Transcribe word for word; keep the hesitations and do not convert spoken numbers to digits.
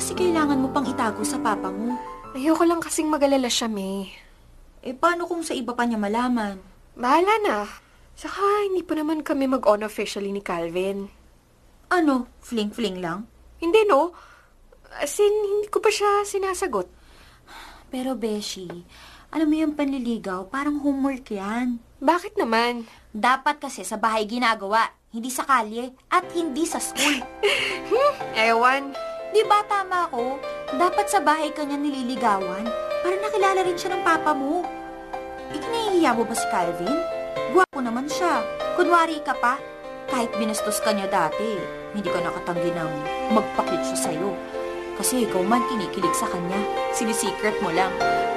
kasi kailangan mo pang itago sa papa mo? Ayoko lang kasing mag-alala siya, May. Eh, paano kung sa iba pa niya malaman? Bahala na. Saka, hindi pa naman kami mag-on officially ni Calvin. Ano? Fling-fling lang? Hindi, no? As in, hindi ko pa siya sinasagot. Pero, Beshi, alam mo yung panliligaw, parang homework yan. Bakit naman? Dapat kasi sa bahay ginagawa, hindi sa kalye, at hindi sa school. hmm, ewan. Di ba tama ako? Dapat sa bahay kanya nililigawan para nakilala rin siya ng papa mo. Ikinahihiya mo ba si Calvin? Gwapo naman siya. Kunwari ka pa, kahit binastos ka niya dati, hindi ka nakatanggi ng magpakit siya sa'yo. Kasi ikaw man kinikilig sa kanya. Sinisecret mo lang.